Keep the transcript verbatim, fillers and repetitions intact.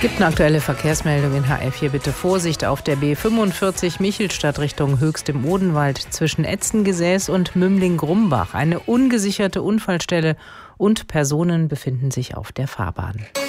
Gibt eine aktuelle Verkehrsmeldung in H R vier. Bitte Vorsicht auf der B fünfundvierzig Michelstadt Richtung Höchst im Odenwald zwischen Etzengesäß und Mümling-Grumbach. Eine ungesicherte Unfallstelle und Personen befinden sich auf der Fahrbahn.